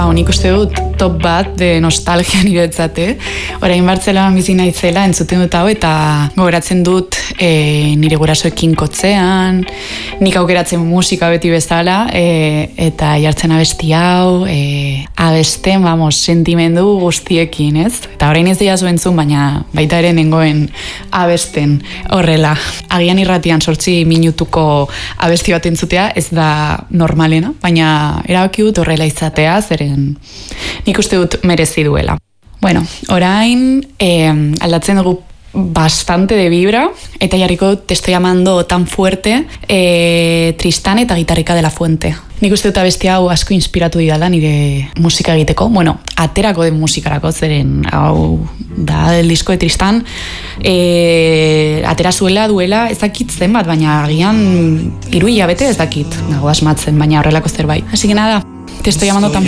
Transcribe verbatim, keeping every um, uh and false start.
hau nik uste dut top bat de nostalgia niretzate. Orain Bartzelonan bizi naizela entzuten dut hau eta gogoratzen dut e, nire gurasoekin kotzean, nik aukeratzen musika beti bezala e, eta jartzen abesti hau, e, abesten, vamos, sentimendu guztiekin, ez? Eta orain ez dira entzun, baina baita ere nengoen abesten horrela. Agian irratian sortzi minutuko abesti bat entzutea ez da normalena, baina erabaki dut horrela izatea, zeren nik uste dut merezi duela. Bueno, orain eh, aldatzen dugu bastante de vibra, eta jarriko te estoy amando tan fuerte, eh, Tristan eta Gitarrika de la Fuente. Nik uste dut abesti hau asko inspiratu didala nire musika egiteko, bueno, aterako den musikarako, zeren hau da del disco de Tristan, e, atera zuela duela ez dakit zenbat, baina agian hiru hilabete ez dakit, nago asmatzen, baina horrelako zerbait. Así que nada, te estoy llamando tan